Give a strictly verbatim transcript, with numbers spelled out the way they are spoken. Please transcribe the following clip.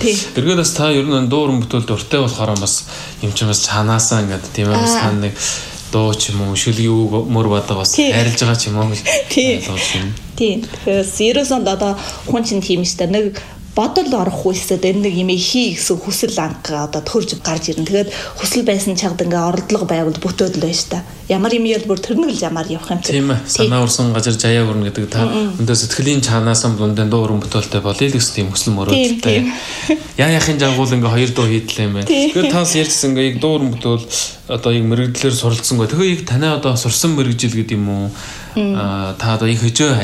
Эргээд бас та ер нь дуу уран бүтээлд уртай болохоор бас юм чинь бас чанаасаа ингээд тийм ээ бас нэг дуу ч юм уу шүлгийн үг мөр бадаг бас хайрлаж байгаа ч юм уу гэж тийм. Тийм. Тэгэхээр ерөөсөө одоо хүн чинь тийм шүү дээ. Нэг бодол орох хүсэд энэ нэг юм хий гэсэн хүсэл анга одоо төрж гарч ирнэ. Тэгээд хүсэл байсан чагд ингээ оролдлого байвал бүтөөд л байна шүү дээ. Ямар юм ял бүр тэр нэг л замаар явах юм тийм ээ. Санаа урсан газар жаяа өрнө гэдэг та өндөө сэтгэлийн чанаасаа дундаа дуу уран бүтээлтэй болъё л гэсэн тийм хүсэл мөрөөдөлтэй. Яа яахын жагуул ингээ хоёр дуу хийдлээ юм байна. Тэгээд таас ярьсан ингээ яг дуу уран бүтээл одоо яг мэрэгдлэр суралцсан гоо. Тэгэхээр яг танай одоо сурсан мэрэгжил гэдэг юм уу? Аа та одоо их хөжөө